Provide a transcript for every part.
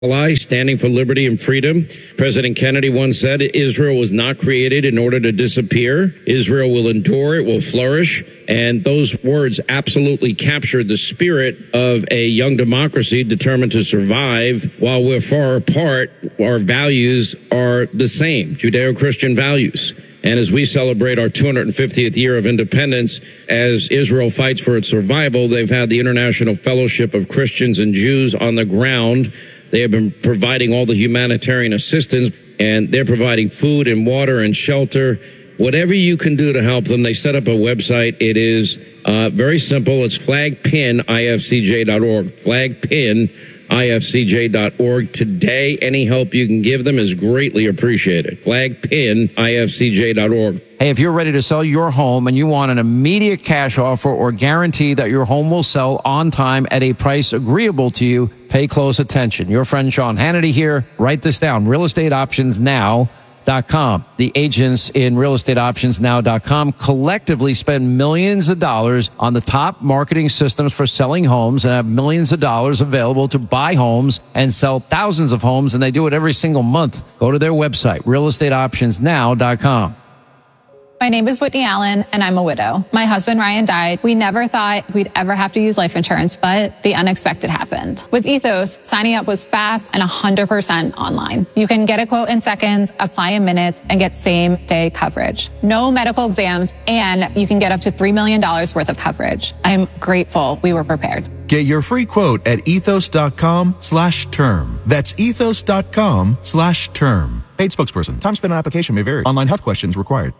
ally standing for liberty and freedom. President Kennedy once said Israel was not created in order to disappear. Israel will endure, it will flourish. And those words absolutely captured the spirit of a young democracy determined to survive. While we're far apart, our values are the same, Judeo-Christian values. And as we celebrate our 250th year of independence, as Israel fights for its survival, they've had the International Fellowship of Christians and Jews on the ground. They have been providing all the humanitarian assistance, and they're providing food and water and shelter. Whatever you can do to help them, they set up a website. It is very simple. It's flagpinifcj.org, flagpinifcj.org. Today, any help you can give them is greatly appreciated. flagpinifcj.org. Hey, if you're ready to sell your home and you want an immediate cash offer or guarantee that your home will sell on time at a price agreeable to you, pay close attention. Your friend Sean Hannity here. Write this down. realestateoptionsnow.com. The agents in realestateoptionsnow.com collectively spend millions of dollars on the top marketing systems for selling homes and have millions of dollars available to buy homes and sell thousands of homes, and they do it every single month. Go to their website, realestateoptionsnow.com. My name is Whitney Allen, and I'm a widow. My husband, Ryan, died. We never thought we'd ever have to use life insurance, but the unexpected happened. With Ethos, signing up was fast and 100% online. You can get a quote in seconds, apply in minutes, and get same-day coverage. No medical exams, and you can get up to $3 million worth of coverage. I'm grateful we were prepared. Get your free quote at ethos.com/term. That's ethos.com/term. Paid spokesperson. Time spent on application may vary. Online health questions required.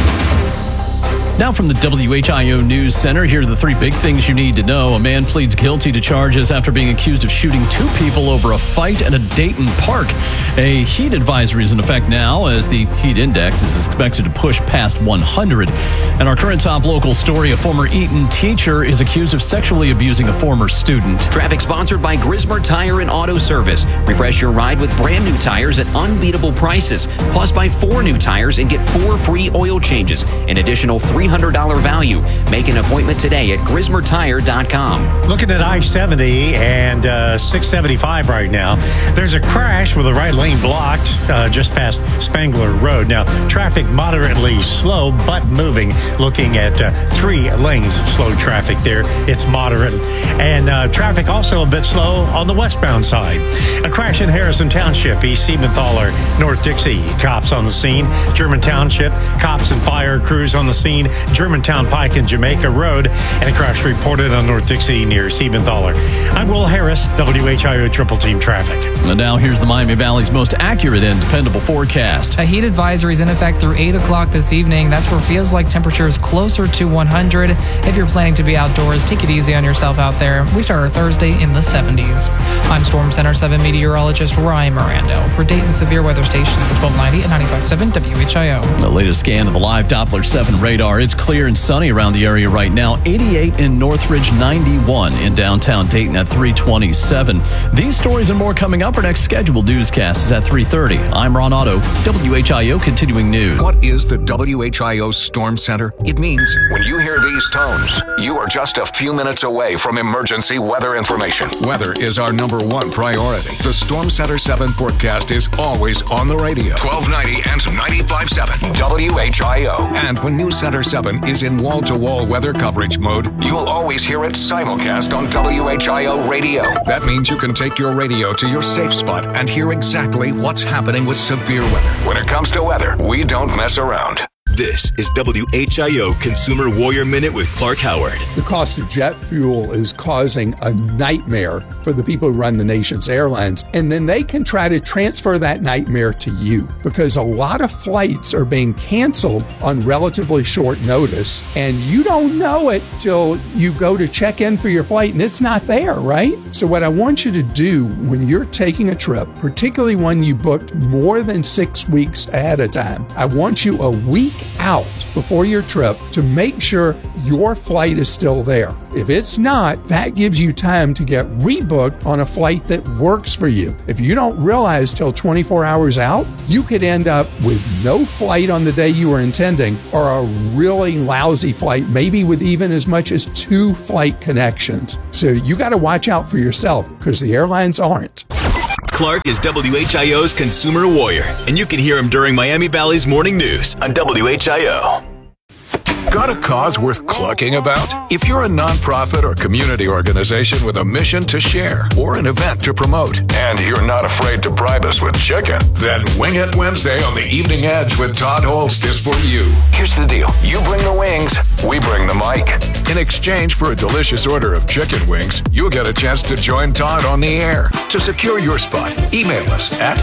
Now from the WHIO News Center, here are the three big things you need to know. A man pleads guilty to charges after being accused of shooting two people over a fight at a Dayton park. A heat advisory is in effect now as the heat index is expected to push past 100. And our current top local story, a former Eaton teacher is accused of sexually abusing a former student. Traffic sponsored by Grismer Tire and Auto Service. Refresh your ride with brand new tires at unbeatable prices. Plus, buy 4 new tires and get 4 free oil changes. An additional $300 value. Make an appointment today at GrismerTire.com. Looking at I-70 and 675 right now. There's a crash with the right lane blocked just past Spangler Road. Now, traffic moderately slow but moving. Looking at 3 lanes of slow traffic there. It's moderate. And traffic also a bit slow on the westbound side. A crash in Harrison Township, East Siebenthaler, North Dixie. Cops on the scene. German Township, cops and fire crews on the scene. Germantown Pike and Jamaica Road, and a crash reported on North Dixie near Siebenthaler. I'm Will Harris, WHIO Triple Team Traffic. And now here's the Miami Valley's most accurate and dependable forecast. A heat advisory is in effect through 8 o'clock this evening. That's where it feels like temperatures closer to 100. If you're planning to be outdoors, take it easy on yourself out there. We start our Thursday in the 70s. I'm Storm Center 7 meteorologist Ryan Mirando for Dayton Severe Weather Station 1290 and 95.7 WHIO. The latest scan of the live Doppler 7 radar. It's clear and sunny around the area right now. 88 in Northridge, 91 in downtown Dayton at 327. These stories and more coming up. Our next scheduled newscast is at 3:30. I'm Ron Otto, WHIO Continuing News. What is the WHIO Storm Center? It means when you hear these tones, you are just a few minutes away from emergency weather information. Weather is our #1 priority. The Storm Center 7 forecast is always on the radio. 1290 and 95.7 WHIO. And when News Center 7 is in wall-to-wall weather coverage mode, you'll always hear it simulcast on WHIO radio. That means you can take your radio to your safe spot and hear exactly what's happening with severe weather. When it comes to weather, we don't mess around. This is WHIO Consumer Warrior Minute with Clark Howard. The cost of jet fuel is causing a nightmare for the people who run the nation's airlines, and then they can try to transfer that nightmare to you because a lot of flights are being canceled on relatively short notice, and you don't know it till you go to check in for your flight and it's not there, right? So what I want you to do when you're taking a trip, particularly one you booked more than 6 weeks ahead of time, I want you a week out before your trip to make sure your flight is still there. If it's not, that gives you time to get rebooked on a flight that works for you. If you don't realize till 24 hours out, you could end up with no flight on the day you were intending or a really lousy flight, maybe with even as much as 2 flight connections. So you got to watch out for yourself because the airlines aren't. Clark is WHIO's consumer warrior, and you can hear him during Miami Valley's morning news on WHIO. Got a cause worth clucking about? If you're a nonprofit or community organization with a mission to share or an event to promote, and you're not afraid to bribe us with chicken, then Wing It Wednesday on the Evening Edge with Todd Holst is for you. Here's the deal. You bring the wings, we bring the mic. In exchange for a delicious order of chicken wings, you'll get a chance to join Todd on the air. To secure your spot, email us at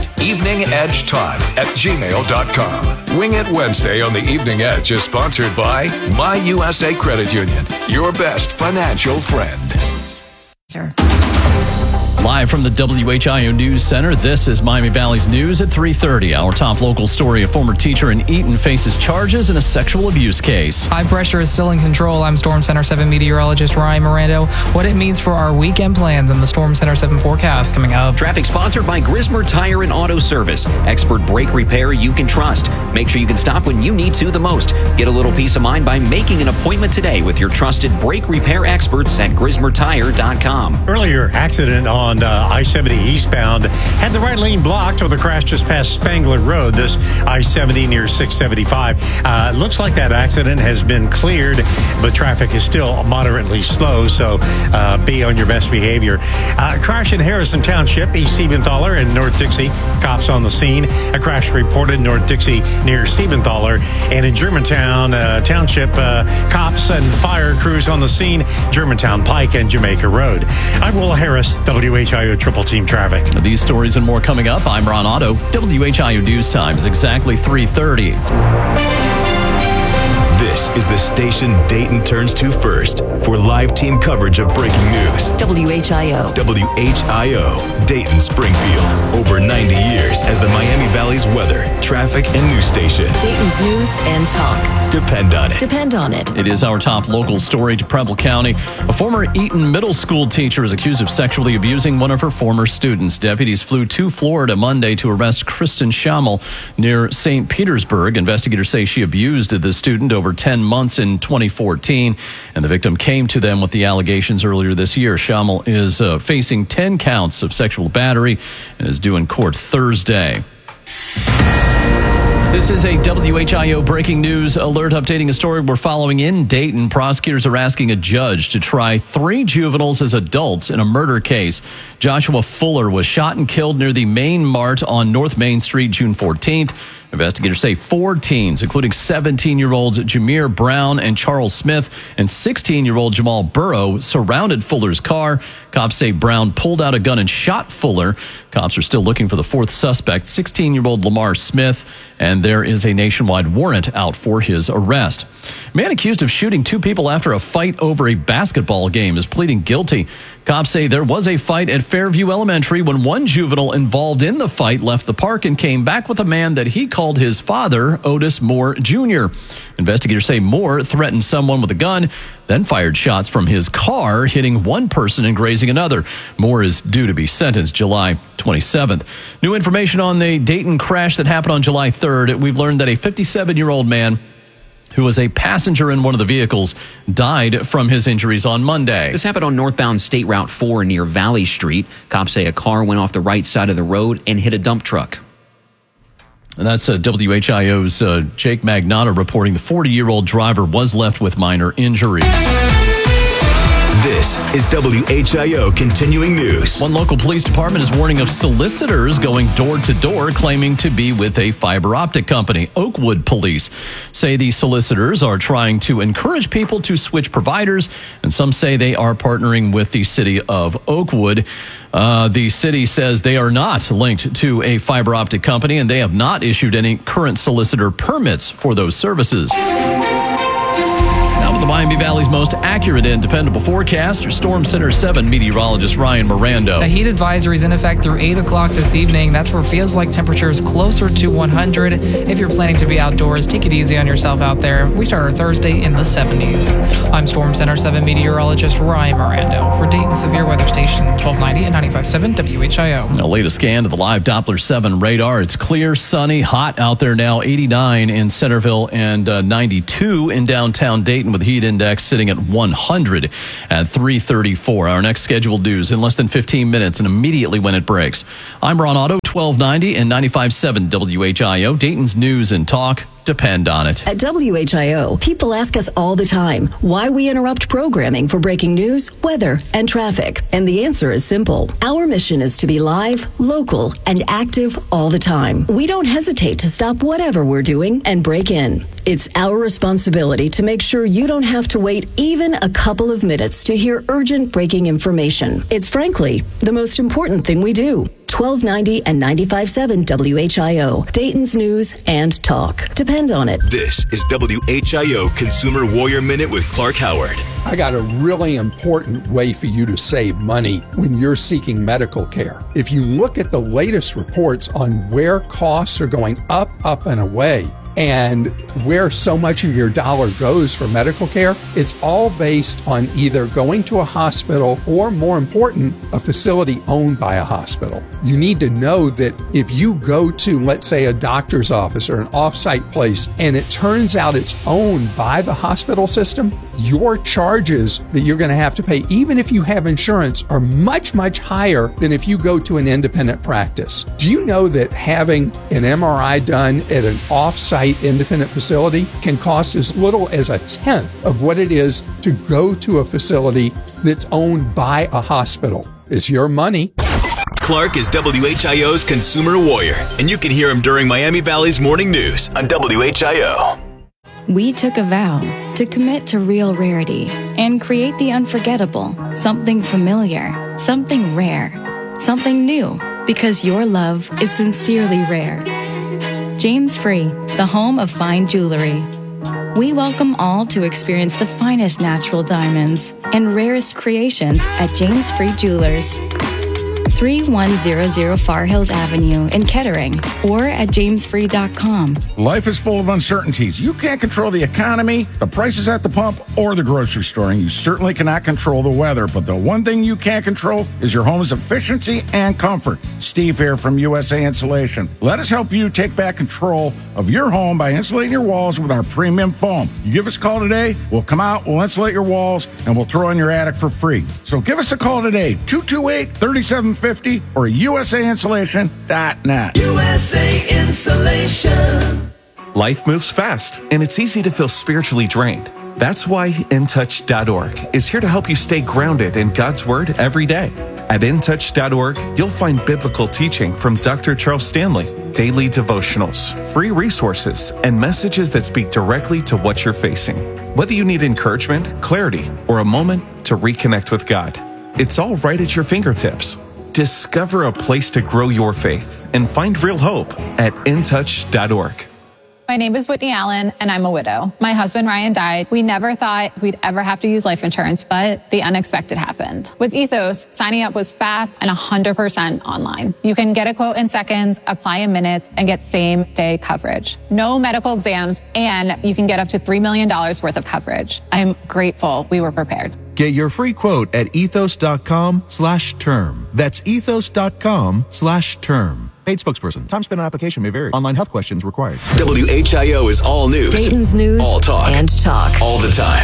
eveningedgetodd@gmail.com. Wing It Wednesday on the Evening Edge is sponsored by My USA Credit Union, your best financial friend. Sir. Live from the WHIO News Center, this is Miami Valley's News at 3:30. Our top local story, a former teacher in Eaton faces charges in a sexual abuse case. High pressure is still in control. I'm Storm Center 7 meteorologist Ryan Mirando. What it means for our weekend plans and the Storm Center 7 forecast coming up. Traffic sponsored by Grismer Tire and Auto Service. Expert brake repair you can trust. Make sure you can stop when you need to the most. Get a little peace of mind by making an appointment today with your trusted brake repair experts at GrismerTire.com. Earlier accident on I-70 eastbound had the right lane blocked with a crash just past Spangler Road. This I-70 near 675. Looks like that accident has been cleared, but traffic is still moderately slow, so be on your best behavior. Crash in Harrison Township, East Siebenthaler and North Dixie. Cops on the scene. A crash reported North Dixie near Siebenthaler. And in Germantown Township, cops and fire crews on the scene, Germantown Pike and Jamaica Road. I'm Will Harris, WHIO Triple Team Traffic. These stories and more coming up. I'm Ron Otto. WHIO News Time is exactly 3:30. This is the station Dayton turns to first for live team coverage of breaking news. WHIO. WHIO, Dayton Springfield. Over 90 years as the Miami Valley's weather, traffic, and news station. Dayton's news and talk. Depend on it. Depend on it. It is our top local story to Preble County. A former Eaton middle school teacher is accused of sexually abusing one of her former students. Deputies flew to Florida Monday to arrest Kristen Schammel near St. Petersburg. Investigators say she abused the student over 10 months in 2014, and the victim came to them with the allegations earlier this year. Schammel is facing 10 counts of sexual battery and is due in court Thursday. This is a WHIO breaking news alert updating a story we're following in Dayton. Prosecutors are asking a judge to try 3 juveniles as adults in a murder case. Joshua Fuller was shot and killed near the Main Mart on North Main Street June 14th. Investigators say 4 teens, including 17-year-olds Jameer Brown and Charles Smith and 16-year-old Jamal Burrow, surrounded Fuller's car. Cops say Brown pulled out a gun and shot Fuller. Cops are still looking for the 4th suspect, 16-year-old Lamar Smith, and there is a nationwide warrant out for his arrest. A man accused of shooting 2 people after a fight over a basketball game is pleading guilty. Cops say there was a fight at Fairview Elementary when one juvenile involved in the fight left the park and came back with a man that he called his father, Otis Moore Jr. Investigators say Moore threatened someone with a gun, then fired shots from his car, hitting one person and grazing another. Moore is due to be sentenced July 27th. New information on the Dayton crash that happened on July 3rd. We've learned that a 57-year-old man who was a passenger in one of the vehicles died from his injuries on Monday. This happened on northbound State Route 4 near Valley Street. Cops say a car went off the right side of the road and hit a dump truck. And that's WHIO's Jake Magnotta reporting the 40-year-old driver was left with minor injuries. This is WHIO Continuing News. One local police department is warning of solicitors going door to door claiming to be with a fiber optic company. Oakwood police say the solicitors are trying to encourage people to switch providers, and some say they are partnering with the city of Oakwood. The city says they are not linked to a fiber optic company, and they have not issued any current solicitor permits for those services. Now to the Miami Valley's most accurate and dependable forecast, your Storm Center 7 meteorologist Ryan Mirando. The heat advisory is in effect through 8 o'clock this evening. That's where it feels like temperatures closer to 100. If you're planning to be outdoors, take it easy on yourself out there. We start our Thursday in the 70s. I'm Storm Center 7 meteorologist Ryan Mirando for Dayton Severe Weather Station 1290 and 95.7 WHIO. The latest scan of the live Doppler 7 radar. It's clear, sunny, hot out there now. 89 in Centerville and 92 in downtown Dayton with heat heat index sitting at 100 at 334. Our next scheduled news in less than 15 minutes and immediately when it breaks. I'm Ron Otto, 1290 and 95.7 WHIO, Dayton's News and Talk. Depend on it. At WHIO, people ask us all the time why we interrupt programming for breaking news, weather, and traffic. And the answer is simple. Our mission is to be live, local, and active all the time. We don't hesitate to stop whatever we're doing and break in. It's our responsibility to make sure you don't have to wait even a couple of minutes to hear urgent breaking information. It's frankly the most important thing we do. 1290 and 95.7 WHIO, Dayton's News and Talk. Depend on it. This is WHIO Consumer Warrior Minute with Clark Howard. I got a really important way for you to save money when you're seeking medical care. If you look at the latest reports on where costs are going up, and away, and where so much of your dollar goes for medical care, it's all based on either going to a hospital or, more important, a facility owned by a hospital. You need to know that if you go to, let's say, a doctor's office or an off-site place, and it turns out it's owned by the hospital system, your charges that you're going to have to pay, even if you have insurance, are much, much higher than if you go to an independent practice. Do you know that having an MRI done at an off-site independent facility can cost as little as 1/10 of what it is to go to a facility that's owned by a hospital? It's your money. Clark is WHIO's Consumer Warrior, and you can hear him during Miami Valley's morning news on WHIO. We took a vow to commit to real rarity and create the unforgettable, something familiar, something rare, something new, because your love is sincerely rare. James Free, the home of fine jewelry. We welcome all to experience the finest natural diamonds and rarest creations at James Free Jewelers. 3100 Far Hills Avenue in Kettering or at jamesfree.com. Life is full of uncertainties. You can't control the economy, the prices at the pump, or the grocery store, and you certainly cannot control the weather. But the one thing you can control is your home's efficiency and comfort. Steve here from USA Insulation. Let us help you take back control of your home by insulating your walls with our premium foam. You give us a call today, we'll come out, we'll insulate your walls, and we'll throw in your attic for free. So give us a call today, 228-3750 or USAinsulation.net. USA Insulation. Life moves fast, and it's easy to feel spiritually drained. That's why InTouch.org is here to help you stay grounded in God's Word every day. At InTouch.org, you'll find biblical teaching from Dr. Charles Stanley, daily devotionals, free resources, and messages that speak directly to what you're facing. Whether you need encouragement, clarity, or a moment to reconnect with God, it's all right at your fingertips. Discover a place to grow your faith and find real hope at InTouch.org. My name is Whitney Allen, and I'm a widow. My husband, Ryan, died. We never thought we'd ever have to use life insurance, but the unexpected happened. With Ethos, signing up was fast and 100% online. You can get a quote in seconds, apply in minutes, and get same-day coverage. No medical exams, and you can get up to $3 million worth of coverage. I'm grateful we were prepared. Get your free quote at ethos.com/term. That's ethos.com/term. Paid spokesperson. Time spent on application may vary. Online health questions required. WHIO is all news. Dayton's News all talk. And Talk. All the time.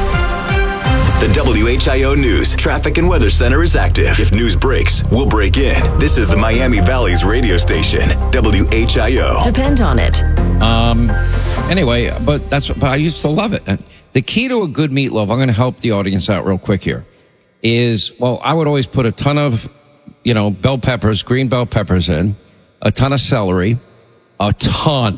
The WHIO News Traffic and Weather Center is active. If news breaks, we'll break in. This is the Miami Valley's radio station, WHIO. Depend on it. Anyway, but I used to love it. The key to a good meatloaf, I'm going to help the audience out real quick here, is, I would always put a ton of, bell peppers, green bell peppers in, a ton of celery, a ton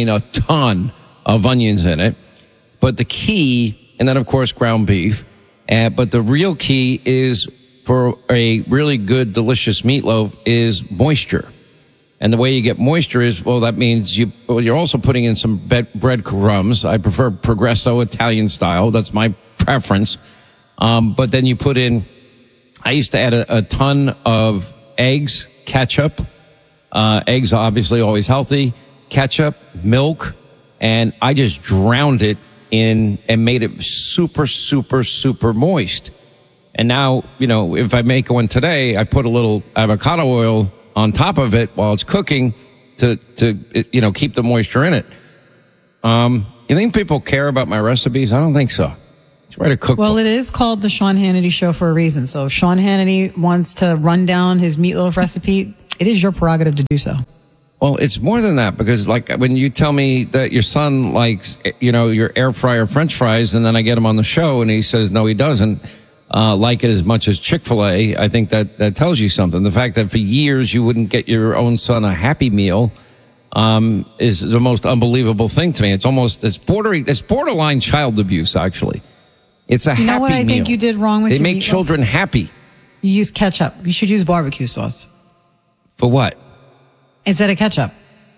of onions in it. But the key, and then of course ground beef, but the real key is for a really good, delicious meatloaf is moisture. And the way you get moisture is, that means you're also putting in some bread crumbs. I prefer Progresso Italian style. That's my preference. But then you put in, I used to add a ton of eggs, ketchup. Eggs obviously always healthy. Ketchup, milk, and I just drowned it in and made it super, super, super moist. And now, if I make one today, I put a little avocado oil on top of it while it's cooking to keep the moisture in it. You think people care about my recipes? I don't think so. Write a cookbook. Well, it is called the Sean Hannity Show for a reason. So if Sean Hannity wants to run down his meatloaf recipe, it is your prerogative to do so. Well, it's more than that, because like when you tell me that your son likes, your air fryer French fries, and then I get him on the show and he says, no, he doesn't like it as much as Chick-fil-A, I think that tells you something. The fact that for years you wouldn't get your own son a Happy Meal is the most unbelievable thing to me. It's borderline child abuse, actually. It's a Happy Meal. You know what I think you did wrong with They your make meatloaf? children happy. You use ketchup. You should use barbecue sauce. For what? Instead of ketchup.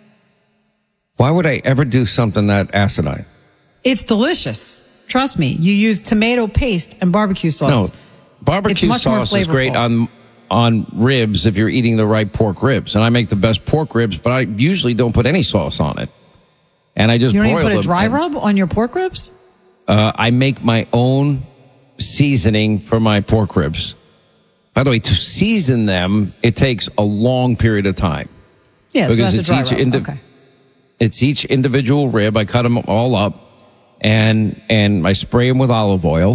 Why would I ever do something that acidine? It's delicious. Trust me. You use tomato paste and barbecue sauce. No, barbecue sauce is great on ribs if you're eating the right pork ribs. And I make the best pork ribs, but I usually don't put any sauce on it. And I just You don't broil even put them. a dry rub on your pork ribs? I make my own seasoning for my pork ribs. By the way, to season them, it takes a long period of time. Yes, because that's a dry rub. Okay. It's each individual rib. I cut them all up, and I spray them with olive oil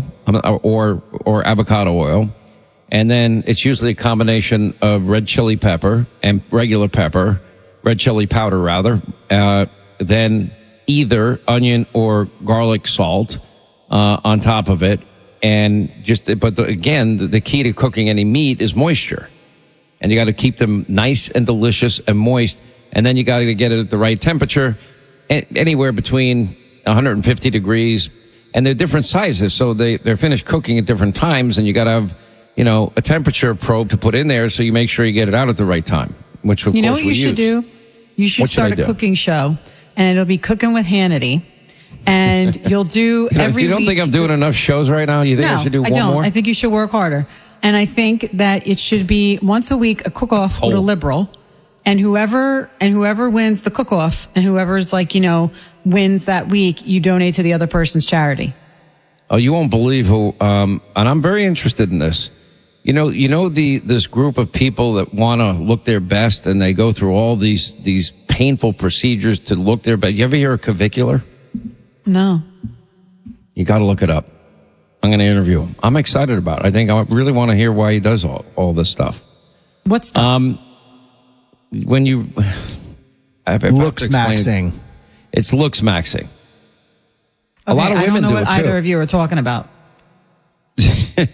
or avocado oil, and then it's usually a combination of red chili pepper and regular pepper, red chili powder rather. Then either onion or garlic salt on top of it, and the key to cooking any meat is moisture. And you got to keep them nice and delicious and moist. And then you got to get it at the right temperature, anywhere between 150 degrees. And they're different sizes, so they're finished cooking at different times. And you got to have, a temperature probe to put in there, so you make sure you get it out at the right time. Which of you know course what you should do? You should start a cooking show, and it'll be Cooking with Hannity. And you'll do every week. You don't think I'm doing enough shows right now? You think I should do one more? I think you should work harder. And I think that it should be once a week a cook-off with a liberal, and whoever wins the cook-off, and whoever's wins that week, you donate to the other person's charity. Oh, you won't believe who. And I'm very interested in this. This group of people that want to look their best, and they go through all these painful procedures to look their best. You ever hear of Cavicular? No. You got to look it up. I'm going to interview him. I'm excited about it. I think I really want to hear why he does all this stuff. What stuff? When you... looks maxing. It's looks maxing. Okay, a lot of women do it, too. I don't know what either of you are talking about. Do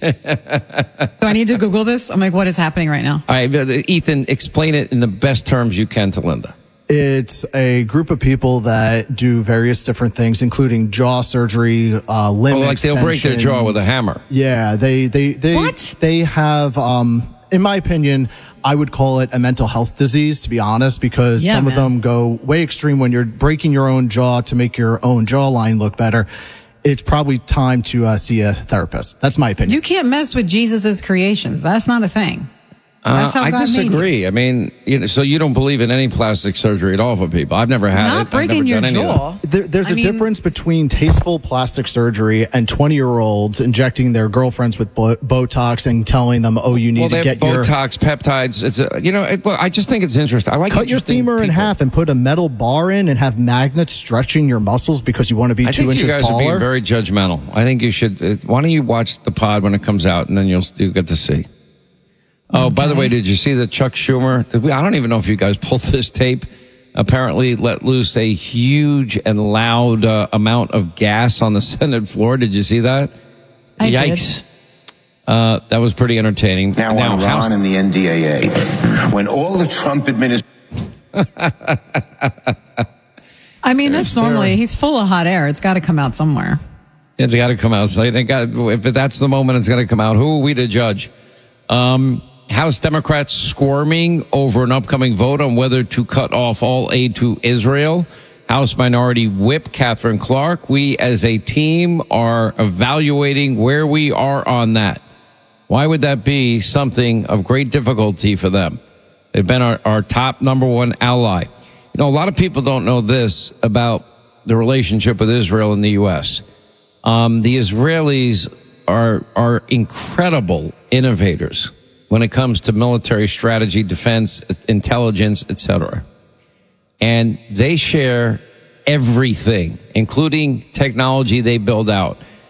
I need to Google this? I'm like, what is happening right now? All right, Ethan, explain it in the best terms you can to Linda. It's a group of people that do various different things, including jaw surgery, limb like they'll break their jaw with a hammer. Yeah, they have, in my opinion, I would call it a mental health disease, to be honest, because some of them go way extreme. When you're breaking your own jaw to make your own jawline look better, it's probably time to see a therapist. That's my opinion. You can't mess with Jesus's creations. That's not a thing. That's how God I disagree. I mean, so you don't believe in any plastic surgery at all for people? I've never had it. Not breaking your jaw. There's a difference between tasteful plastic surgery and 20-year-olds injecting their girlfriends with Botox and telling them, "Oh, you need to get Botox, peptides." It's look, I just think it's interesting. I like cut your femur in half and put a metal bar in and have magnets stretching your muscles because you want to be 2 inches taller. I think you guys are being very judgmental. I think you should. Why don't you watch the pod when it comes out, and then you'll get to see. Oh, by the way, did you see that Chuck Schumer? I don't even know if you guys pulled this tape. Apparently let loose a huge and loud amount of gas on the Senate floor. Did you see that? Yikes. That was pretty entertaining. Now on Ron and the NDAA. When all the Trump administration... I mean, that's normally... He's full of hot air. It's got to come out somewhere. It's got to come out. So if that's the moment, it's going to come out. Who are we to judge? House Democrats squirming over an upcoming vote on whether to cut off all aid to Israel. House Minority Whip Catherine Clark. We as a team are evaluating where we are on that. Why would that be something of great difficulty for them? They've been our top number one ally. A lot of people don't know this about the relationship with Israel and the U.S. The Israelis are incredible innovators when it comes to military strategy, defense, intelligence, etc. And they share everything, including technology they build out.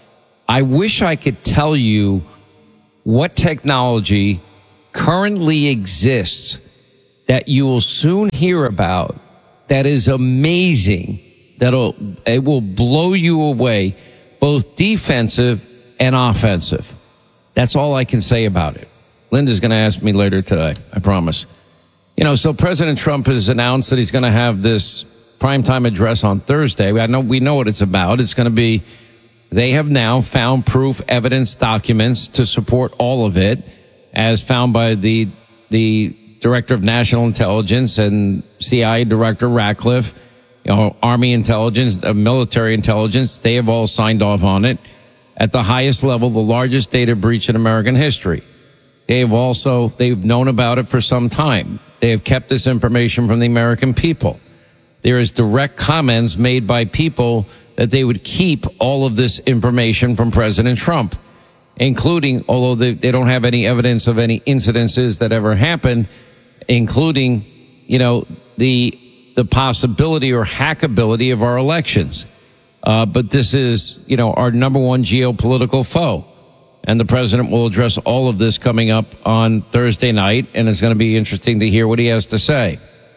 I wish I could tell you what technology currently exists that you will soon hear about that is amazing, it will blow you away, both defensive and offensive. That's all I can say about it. Linda's going to ask me later today, I promise. So President Trump has announced that he's going to have this primetime address on Thursday. We know what it's about. It's going to be, they have now found proof, evidence, documents to support all of it, as found by the Director of National Intelligence and CIA Director Ratcliffe, Army intelligence, military intelligence. They have all signed off on it. At the highest level, the largest data breach in American history. They've known about it for some time. They have kept this information from the American people. There is direct comments made by people that they would keep all of this information from President Trump, including, although they don't have any evidence of any incidences that ever happened, including, the possibility or hackability of our elections. But this is, our number one geopolitical foe. And the president will address all of this coming up on Thursday night, and it's going to be interesting to hear what he has to say.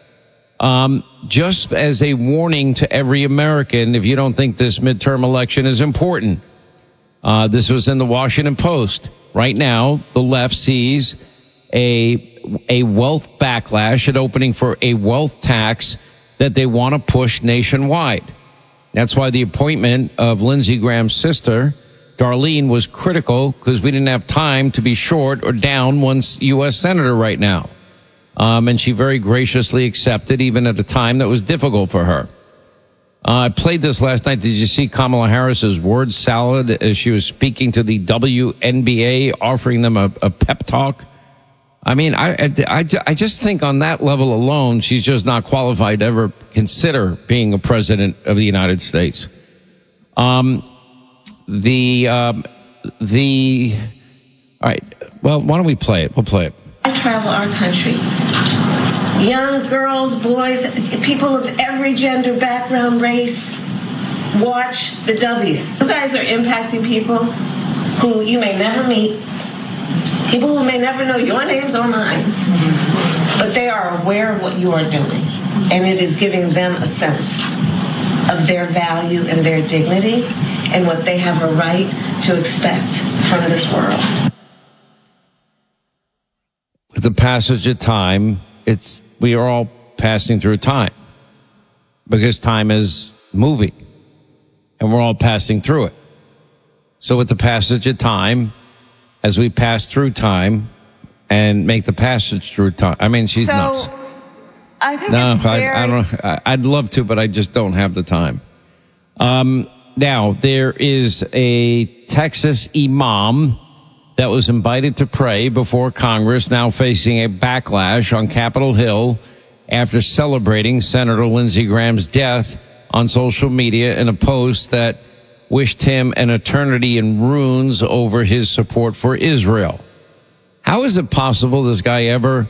Just as a warning to every American, if you don't think this midterm election is important, this was in the Washington Post. Right now, the left sees a wealth backlash, an opening for a wealth tax that they want to push nationwide. That's why the appointment of Lindsey Graham's sister, Darlene, was critical, because we didn't have time to be short or down one U.S. senator right now. And she very graciously accepted, even at a time that was difficult for her. I played this last night. Did you see Kamala Harris's word salad as she was speaking to the WNBA, offering them a pep talk? I mean, I just think on that level alone, she's just not qualified to ever consider being a president of the United States. All right. Well, why don't we play it? We'll play it. I travel our country. Young girls, boys, people of every gender, background, race, watch the W. You guys are impacting people who you may never meet, people who may never know your names or mine, but they are aware of what you are doing, and it is giving them a sense of their value and their dignity and what they have a right to expect from this world. With the passage of time, we are all passing through time, because time is moving and we're all passing through it. So with the passage of time, as we pass through time and make the passage through time, I mean, she's nuts. I think it's very... I don't. I'd love to, but I just don't have the time. Now, there is a Texas imam that was invited to pray before Congress, now facing a backlash on Capitol Hill after celebrating Senator Lindsey Graham's death on social media in a post that wished him an eternity in ruins over his support for Israel. How is it possible this guy ever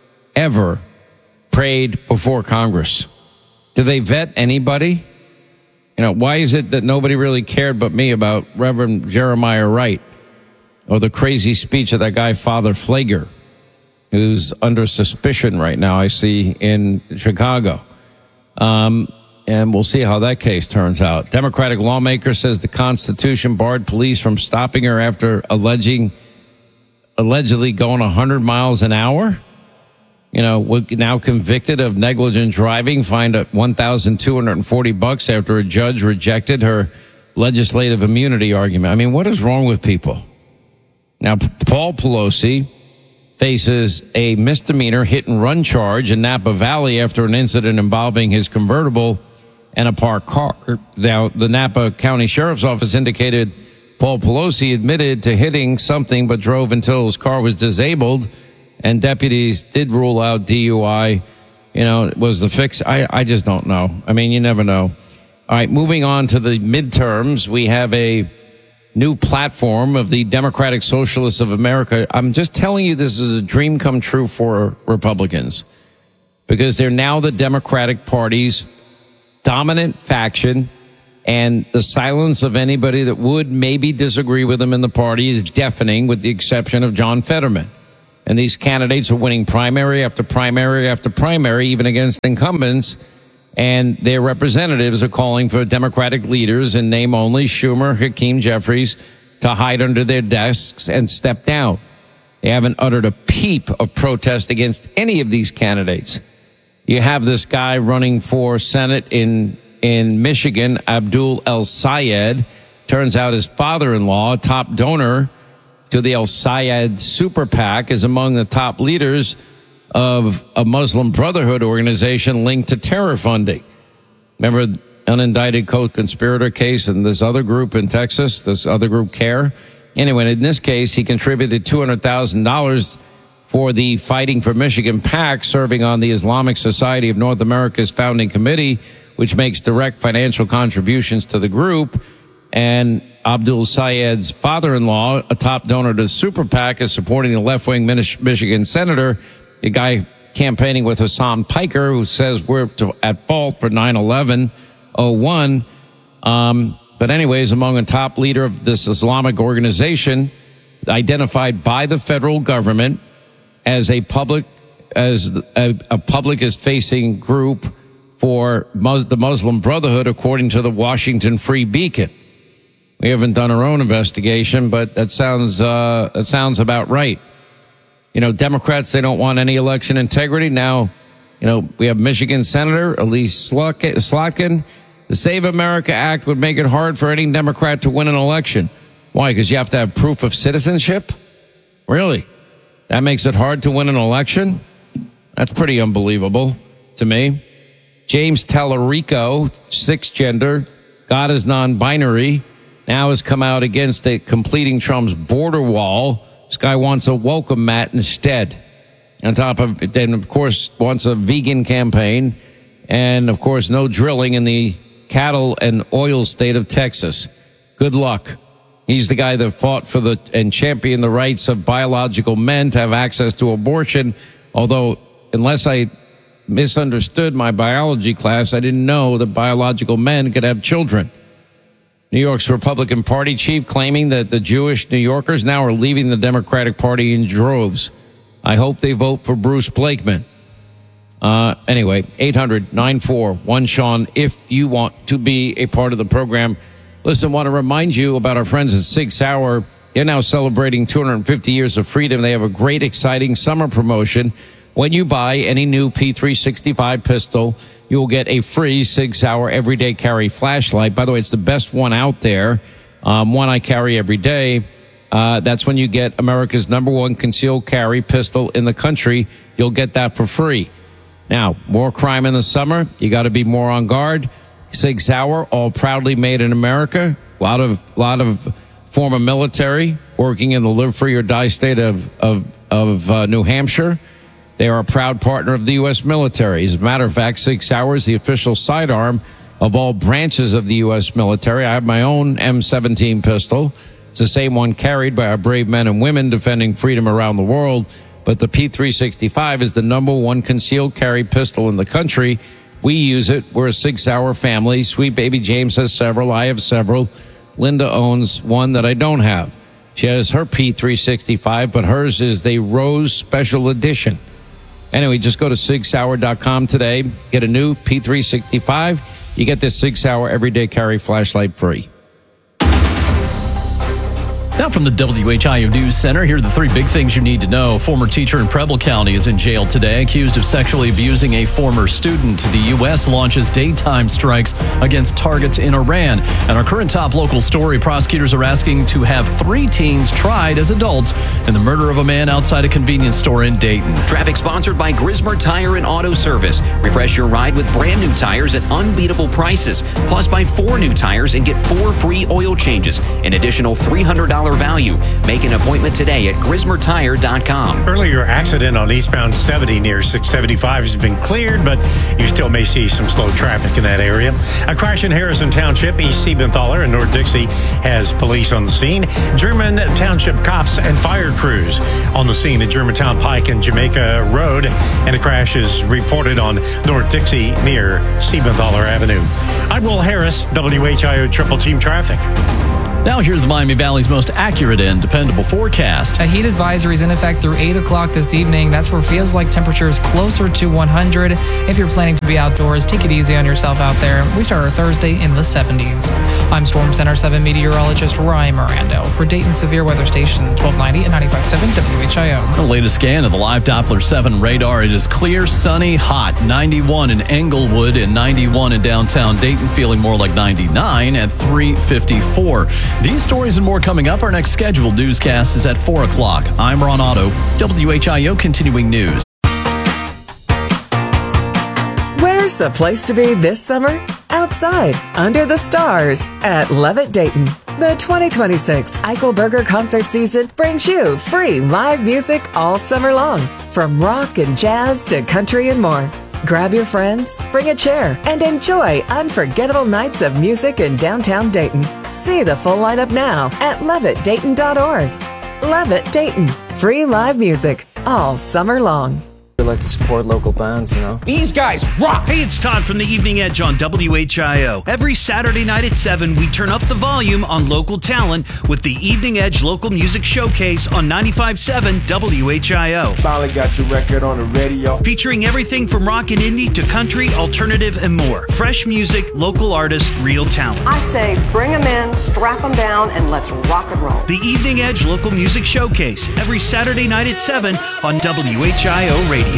prayed before Congress? Do they vet anybody? Why is it that nobody really cared but me about Reverend Jeremiah Wright? Or the crazy speech of that guy, Father Flager, who's under suspicion right now, I see, in Chicago. And we'll see how that case turns out. Democratic lawmaker says the Constitution barred police from stopping her after allegedly going 100 miles an hour. Now convicted of negligent driving, fined at $1,240 after a judge rejected her legislative immunity argument. I mean, what is wrong with people? Now, Paul Pelosi faces a misdemeanor hit-and-run charge in Napa Valley after an incident involving his convertible and a parked car. Now, the Napa County Sheriff's Office indicated Paul Pelosi admitted to hitting something but drove until his car was disabled, and deputies did rule out DUI. Was the fix? I just don't know. I mean, you never know. All right, moving on to the midterms, we have a new platform of the Democratic Socialists of America. I'm just telling you, this is a dream come true for Republicans, because they're now the Democratic Party's dominant faction, And the silence of anybody that would maybe disagree with him in the party is deafening, with the exception of John Fetterman. And these candidates are winning primary after primary after primary, even against incumbents. And their representatives are calling for Democratic leaders, in name only, Schumer, Hakeem Jeffries, to hide under their desks and step down. They haven't uttered a peep of protest against any of these candidates. You have this guy running for Senate in Michigan, Abdul El-Sayed. Turns out his father-in-law, a top donor to the El-Sayed Super PAC, is among the top leaders of a Muslim Brotherhood organization linked to terror funding. Remember the unindicted co-conspirator case in this other group in Texas, this other group, CARE? Anyway, in this case, he contributed $200,000 for the Fighting for Michigan PAC, serving on the Islamic Society of North America's founding committee, which makes direct financial contributions to the group. And Abdul Sayed's father-in-law, a top donor to the Super PAC, is supporting the left-wing Michigan senator, a guy campaigning with Hassan Piker, who says we're at fault for 9/11-01. But anyways, among a top leader of this Islamic organization, identified by the federal government as a public is facing group for the Muslim Brotherhood, according to the Washington Free Beacon. We haven't done our own investigation, but that sounds about right. You know, Democrats, they don't want any election integrity. Now, you know, we have Michigan Senator Elise Slotkin. The Save America Act would make it hard for any Democrat to win an election. Why? Because you have to have proof of citizenship? Really? That makes it hard to win an election? That's pretty unbelievable to me. James Tallarico, cisgender, God is non-binary, now has come out against completing Trump's border wall. This guy wants a welcome mat instead. On top of it, then, of course, wants a vegan campaign. And, of course, no drilling in the cattle and oil state of Texas. Good luck. He's the guy that fought for and championed the rights of biological men to have access to abortion. Although, unless I misunderstood my biology class, I didn't know that biological men could have children. New York's Republican Party chief claiming that the Jewish New Yorkers now are leaving the Democratic Party in droves. I hope they vote for Bruce Blakeman. Anyway, 800-941-SEAN if you want to be a part of the program. Listen, want to remind you about our friends at Sig Sauer. They're now celebrating 250 years of freedom. They have a great, exciting summer promotion. When you buy any new P365 pistol, you will get a free Sig Sauer everyday carry flashlight. By the way, it's the best one out there. One I carry every day. That's when you get America's #1 concealed carry pistol in the country. You'll get that for free. Now, more crime in the summer. You got to be more on guard. Sig Sauer, all proudly made in America. A lot of former military working in the live free or die state of New Hampshire. They are a proud partner of the U.S. military. As a matter of fact, Sig Sauer is the official sidearm of all branches of the U.S. military. I have my own M17 pistol. It's the same one carried by our brave men and women defending freedom around the world. But the P365 is the #1 concealed carry pistol in the country. We use it. We're a Sig Sauer family. Sweet baby James has several. I have several. Linda owns one that I don't have. She has her P365, but hers is the Rose Special Edition. Anyway, just go to SigSauer.com today. Get a new P365. You get this Sig Sauer everyday carry flashlight free. Now from the WHIO News Center, here are the 3 big things you need to know. Former teacher in Preble County is in jail today, accused of sexually abusing a former student. The U.S. launches daytime strikes against targets in Iran. And our current top local story, prosecutors are asking to have 3 teens tried as adults in the murder of a man outside a convenience store in Dayton. Traffic sponsored by Grismer Tire and Auto Service. Refresh your ride with brand new tires at unbeatable prices. Plus, buy 4 new tires and get 4 free oil changes. An additional $300 value. Make an appointment today at GrismerTire.com. Earlier accident on eastbound 70 near 675 has been cleared, but you still may see some slow traffic in that area. A crash in Harrison Township, East Siebenthaler and North Dixie has police on the scene. German Township cops and fire crews on the scene at Germantown Pike and Jamaica Road, and a crash is reported on North Dixie near Siebenthaler Avenue. I'm Will Harris, WHIO Triple Team Traffic. Now here's the Miami Valley's most accurate and dependable forecast. A heat advisory is in effect through 8 o'clock this evening. That's where it feels like temperatures closer to 100. If you're planning to be outdoors, take it easy on yourself out there. We start our Thursday in the 70s. I'm Storm Center 7 meteorologist Ryan Mirando for Dayton Severe Weather Station 1290 and 95.7 WHIO. The latest scan of the live Doppler 7 radar. It is clear, sunny, hot. 91 in Englewood and 91 in downtown Dayton, feeling more like 99 at 3:54. These stories and more coming up. Our next scheduled newscast is at 4 o'clock. I'm Ron Otto, WHIO Continuing News. Where's the place to be this summer? Outside, under the stars, at Levitt Dayton. The 2026 Eichelberger concert season brings you free live music all summer long, from rock and jazz to country and more. Grab your friends, bring a chair, and enjoy unforgettable nights of music in downtown Dayton. See the full lineup now at levittdayton.org. Levitt Dayton. Free live music all summer long. We like to support local bands, you know. These guys rock! Hey, it's Todd from the Evening Edge on WHIO. Every Saturday night at 7, we turn up the volume on local talent with the Evening Edge Local Music Showcase on 95.7 WHIO. Finally got your record on the radio. Featuring everything from rock and indie to country, alternative, and more. Fresh music, local artists, real talent. I say bring them in, strap them down, and let's rock and roll. The Evening Edge Local Music Showcase, every Saturday night at 7 on WHIO Radio.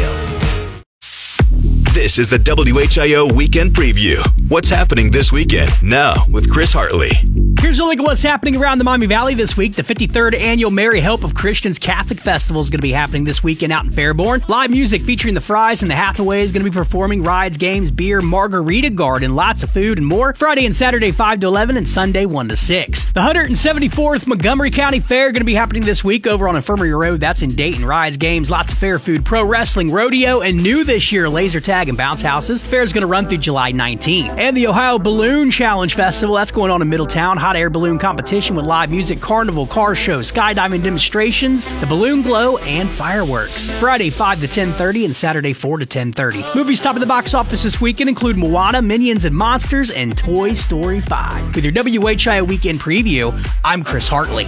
This is the WHIO Weekend Preview. What's happening this weekend? Now with Chris Hartley. Here's a look at what's happening around the Miami Valley this week. The 53rd Annual Merry Help of Christians Catholic Festival is going to be happening this weekend out in Fairborn. Live music featuring the Fries and the Hathaway is going to be performing. Rides, games, beer, margarita garden, lots of food and more. Friday and Saturday 5 to 11 and Sunday 1 to 6. The 174th Montgomery County Fair going to be happening this week over on Infirmary Road. That's in Dayton. Rides, games, lots of fair food, pro wrestling, rodeo, and new this year, laser tag and bounce houses. Fair is going to run through July 19th. And the Ohio Balloon Challenge Festival, that's going on in Middletown. Hot air balloon competition with live music, carnival, car show, skydiving demonstrations, the balloon glow, and fireworks. Friday 5 to 10:30 and Saturday 4 to 10:30. Movies top of the box office this weekend include Moana, Minions and Monsters, and Toy Story 5. With your WHIO Weekend Preview, I'm Chris Hartley.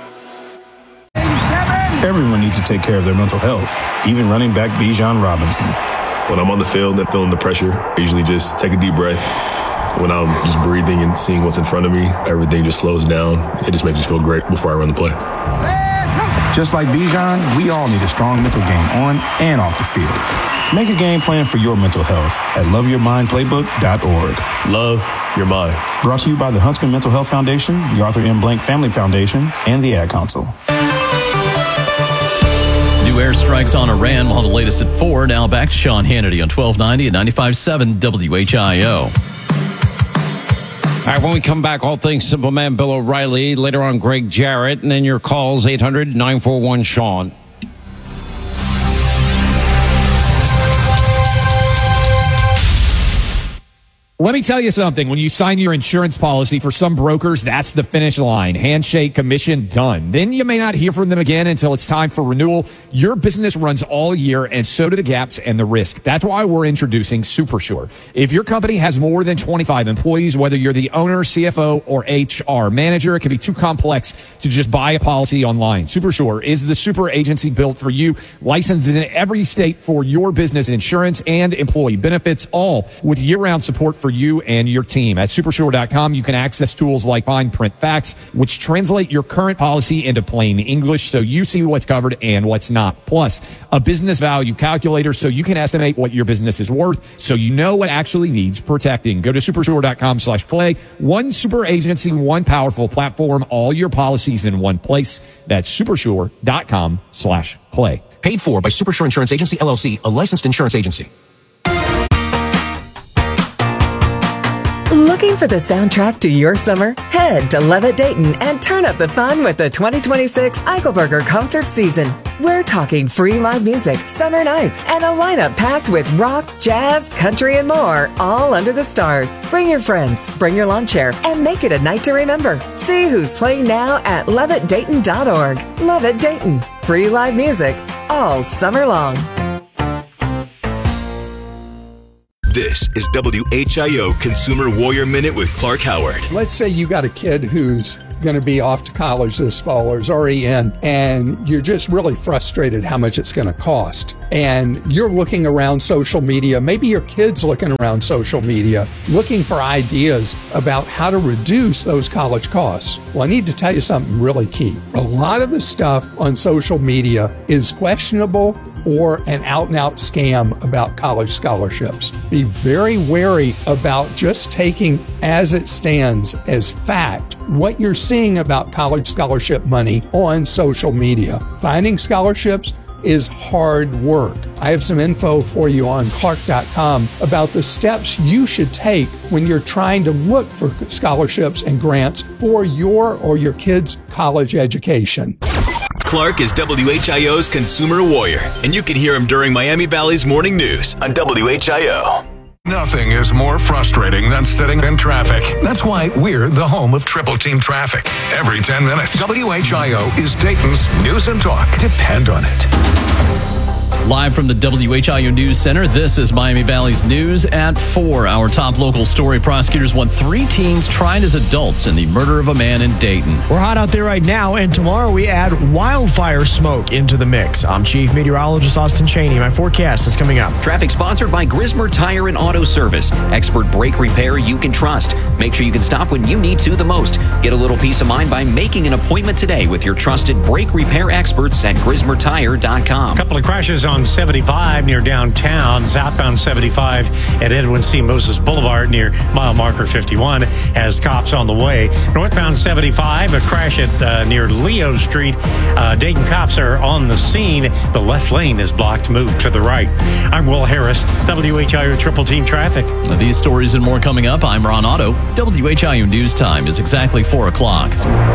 Everyone needs to take care of their mental health, even running back Bijan Robinson. When I'm on the field and feeling the pressure, I usually just take a deep breath. When I'm just breathing and seeing what's in front of me, everything just slows down. It just makes me feel great before I run the play. Just like Bijan, we all need a strong mental game on and off the field. Make a game plan for your mental health at lovyourmindplaybook.org. Love your mind. Brought to you by the Huntsman Mental Health Foundation, the Arthur M. Blank Family Foundation, and the Ad Council. New airstrikes on Iran. We'll have the latest at 4. Now back to Sean Hannity on 1290 and 95.7 WHIO. All right, when we come back, all things Simple Man Bill O'Reilly. Later on, Greg Jarrett. And then your calls, 800-941-SEAN. Let me tell you something. When you sign your insurance policy, for some brokers, that's the finish line. Handshake, commission, done. Then you may not hear from them again until it's time for renewal. Your business runs all year, and so do the gaps and the risk. That's why we're introducing SuperSure. If your company has more than 25 employees, whether you're the owner, CFO, or HR manager, it can be too complex to just buy a policy online. SuperSure is the super agency built for you, licensed in every state for your business insurance and employee benefits, all with year-round support for you and your team. At supersure.com, you can access tools like fine print facts, which translate your current policy into plain English so you see what's covered and what's not. Plus, a business value calculator so you can estimate what your business is worth so you know what actually needs protecting. Go to supersure.com/Clay. One super agency, one powerful platform, all your policies in one place. That's supersure.com/Clay. Paid for by SuperSure Insurance Agency, LLC, a licensed insurance agency. Look Looking for the soundtrack to your summer? Head to Levitt Dayton and turn up the fun with the 2026 Eichelberger Concert Season. We're talking free live music, summer nights, and a lineup packed with rock, jazz, country, and more, all under the stars. Bring your friends, bring your lawn chair, and make it a night to remember. See who's playing now at levittdayton.org. Levitt Dayton. Free live music all summer long. This is WHIO Consumer Warrior Minute with Clark Howard. Let's say you got a kid who's going to be off to college this fall or is already in, and you're just really frustrated how much it's going to cost. And you're looking around social media, maybe your kid's looking around social media, looking for ideas about how to reduce those college costs. Well, I need to tell you something really key. A lot of the stuff on social media is questionable or an out-and-out scam about college scholarships. Be very wary about just taking as it stands as fact what you're seeing about college scholarship money on social media. Finding scholarships is hard work. I have some info for you on Clark.com about the steps you should take when you're trying to look for scholarships and grants for your or your kid's college education. Clark is WHIO's consumer warrior, and you can hear him during Miami Valley's morning news on WHIO. Nothing is more frustrating than sitting in traffic. That's why we're the home of Triple Team Traffic. Every 10 minutes, WHIO is Dayton's news and talk. Depend on it. Live from the WHIO News Center, this is Miami Valley's News at 4. Our top local story: prosecutors want 3 teens tried as adults in the murder of a man in Dayton. We're hot out there right now, and tomorrow we add wildfire smoke into the mix. I'm Chief Meteorologist Austin Cheney. My forecast is coming up. Traffic sponsored by Grismer Tire and Auto Service. Expert brake repair you can trust. Make sure you can stop when you need to the most. Get a little peace of mind by making an appointment today with your trusted brake repair experts at GrismerTire.com. A couple of crashes on 75 near downtown, southbound 75 at Edwin C. Moses Boulevard near mile marker 51 has cops on the way. Northbound 75, a crash at near Leo Street. Dayton cops are on the scene. The left lane is blocked. Move to the right. I'm Will Harris, WHIO Triple Team Traffic. These stories and more coming up. I'm Ron Otto. WHIO News Time is exactly 4 o'clock.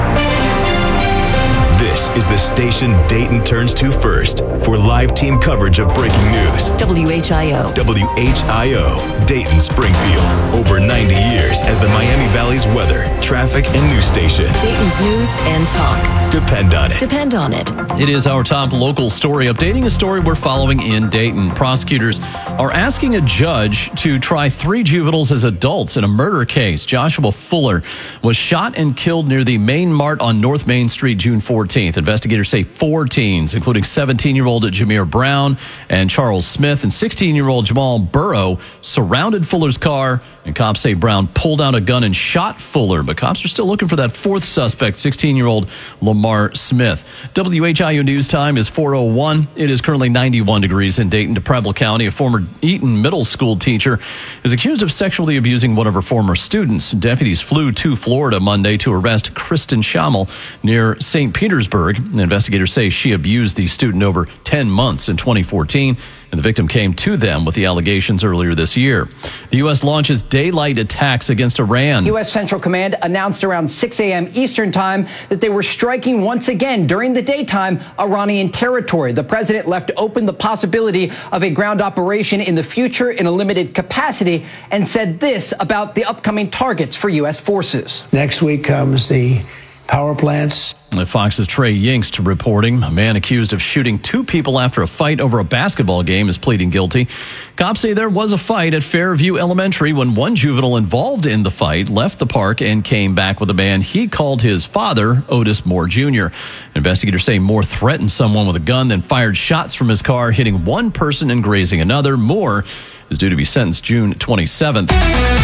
This is the station Dayton turns to first for live team coverage of breaking news. WHIO. WHIO, Dayton Springfield. Over 90 years as the Miami Valley's weather, traffic, and news station. Dayton's news and talk. Depend on it. Depend on it. It is our top local story, updating a story we're following in Dayton. Prosecutors are asking a judge to try 3 juveniles as adults in a murder case. Joshua Fuller was shot and killed near the Main Mart on North Main Street June 14th. Investigators say 4 teens, including 17-year-old Jameer Brown and Charles Smith and 16-year-old Jamal Burrow, surrounded Fuller's car, and cops say Brown pulled out a gun and shot Fuller. But cops are still looking for that 4th suspect, 16-year-old Lamar Smith. WHIO News Time is 4:01. It is currently 91 degrees in Dayton. To Preble County, a former Eaton Middle School teacher is accused of sexually abusing one of her former students. Deputies flew to Florida Monday to arrest Kristen Schammel near St. Petersburg. Investigators say she abused the student over 10 months in 2014, and the victim came to them with the allegations earlier this year. The U.S. launches daylight attacks against Iran. U.S. Central Command announced around 6 a.m. Eastern time that they were striking once again during the daytime Iranian territory. The president left open the possibility of a ground operation in the future in a limited capacity and said this about the upcoming targets for U.S. forces. Next week comes the power plants. Fox's Trey Yingst reporting. A man accused of shooting 2 people after a fight over a basketball game is pleading guilty. Cops say there was a fight at Fairview Elementary when one juvenile involved in the fight left the park and came back with a man he called his father, Otis Moore Jr. Investigators say Moore threatened someone with a gun, then fired shots from his car, hitting one person and grazing another. Moore is due to be sentenced June 27th.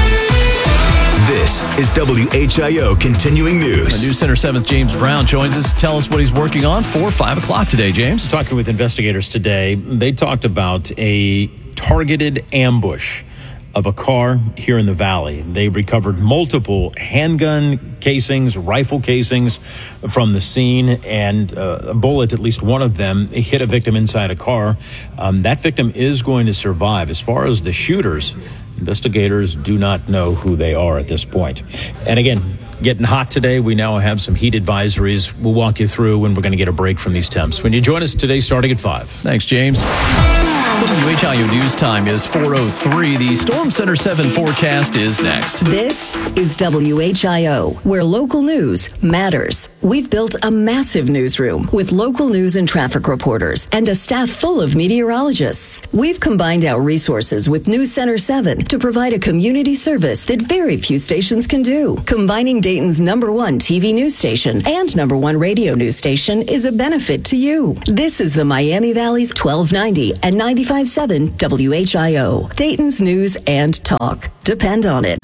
This is WHIO Continuing News. News Center 7th James Brown joins us to tell us what he's working on for 5 o'clock today, James. Talking with investigators today, they talked about a targeted ambush of a car here in the valley. They recovered multiple handgun casings, rifle casings from the scene, and a bullet, at least one of them, hit a victim inside a car. That victim is going to survive. As far as the shooters, Investigators do not know who they are at this point. And again, getting hot today. We now have some heat advisories. We'll walk you through when we're going to get a break from these temps. When you join us today, starting at 5. Thanks, James. WHIO News Time is 4:03. The Storm Center 7 forecast is next. This is WHIO, where local news matters. We've built a massive newsroom with local news and traffic reporters and a staff full of meteorologists. We've combined our resources with News Center 7 to provide a community service that very few stations can do. Combining Dayton's #1 TV news station and #1 radio news station is a benefit to you. This is the Miami Valley's 1290 and 95.7 WHIO. Dayton's news and talk. Depend on it.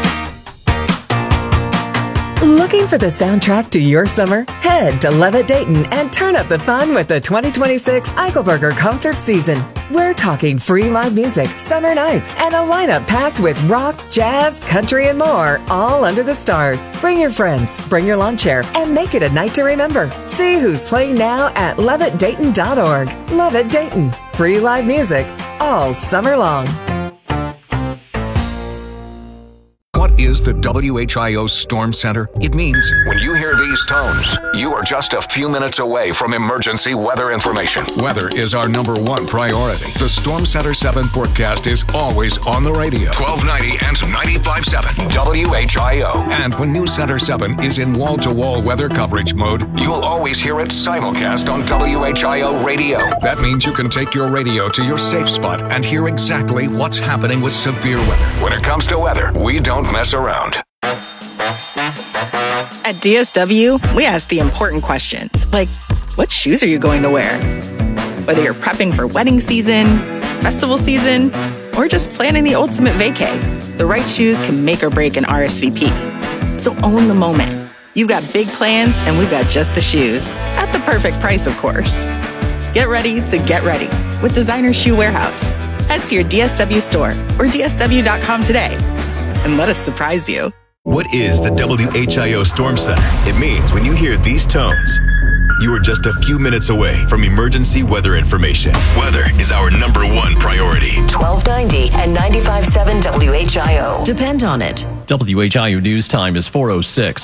Looking for the soundtrack to your summer? Head to Levitt Dayton and turn up the fun with the 2026 Eichelberger concert season. We're talking free live music, summer nights, and a lineup packed with rock, jazz, country, and more, all under the stars. Bring your friends, bring your lawn chair, and make it a night to remember. See who's playing now at levittdayton.org. Levitt Dayton. Free live music all summer long. What is the WHIO Storm Center? It means when you hear these tones, you are just a few minutes away from emergency weather information. Weather is our #1 priority. The Storm Center 7 forecast is always on the radio. 1290 and 95.7 WHIO. And when News Center 7 is in wall-to-wall weather coverage mode, you'll always hear it simulcast on WHIO radio. That means you can take your radio to your safe spot and hear exactly what's happening with severe weather. When it comes to weather, we don't mess around. At DSW, we ask the important questions, like, what shoes are you going to wear? Whether you're prepping for wedding season, festival season, or just planning the ultimate vacay, the right shoes can make or break an RSVP. So own the moment. You've got big plans, and we've got just the shoes, at the perfect price, of course. Get ready to get ready with Designer Shoe Warehouse. Head to your DSW store or DSW.com today. And let us surprise you. What is the WHIO Storm Center? It means when you hear these tones, you are just a few minutes away from emergency weather information. Weather is our #1 priority. 1290 and 95.7 WHIO. Depend on it. WHIO News Time is 4:06.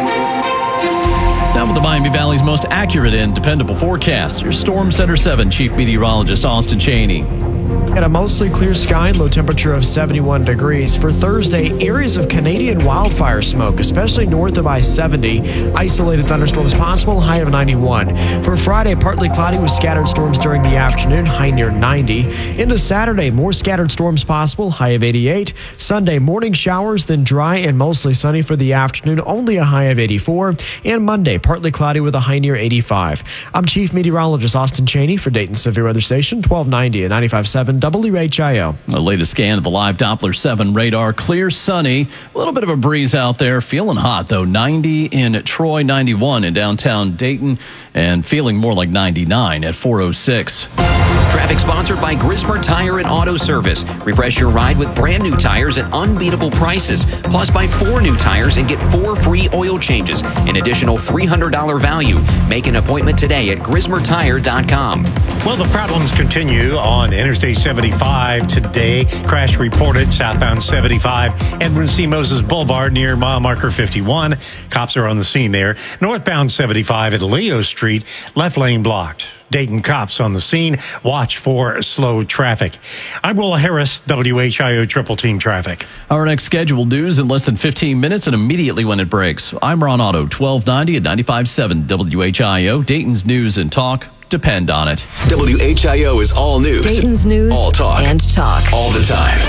Now with the Miami Valley's most accurate and dependable forecast, your Storm Center 7 Chief Meteorologist Austin Cheney. At a mostly clear sky, low temperature of 71 degrees. For Thursday, areas of Canadian wildfire smoke, especially north of I-70. Isolated thunderstorms possible, high of 91. For Friday, partly cloudy with scattered storms during the afternoon, high near 90. Into Saturday, more scattered storms possible, high of 88. Sunday, morning showers, then dry and mostly sunny for the afternoon, only a high of 84. And Monday, partly cloudy with a high near 85. I'm Chief Meteorologist Austin Cheney for Dayton Severe Weather Station, 1290 and 95.7 WHIO. The latest scan of the live Doppler 7 radar. Clear, sunny. A little bit of a breeze out there. Feeling hot, though. 90 in Troy, 91 in downtown Dayton, and feeling more like 99 at 4:06. Traffic sponsored by Grismer Tire and Auto Service. Refresh your ride with brand new tires at unbeatable prices. Plus, buy 4 new tires and get 4 free oil changes. An additional $300 value. Make an appointment today at GrismerTire.com. Well, the problems continue on Interstate 75 today. Crash reported southbound 75, Edwin C. Moses Boulevard near mile marker 51. Cops are on the scene there. Northbound 75 at Leo Street, left lane blocked. Dayton cops on the scene. Watch for slow traffic. I'm Will Harris, WHIO Triple Team Traffic. Our next scheduled news in less than 15 minutes and immediately when it breaks. I'm Ron Otto, 1290 and 95.7 WHIO, Dayton's News and Talk. Depend on it. WHIO is all news. Dayton's news all talk. And talk. All the time.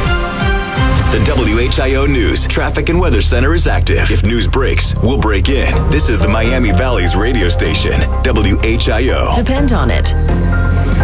The WHIO News Traffic and Weather Center is active. If news breaks, we'll break in. This is the Miami Valley's radio station, WHIO. Depend on it.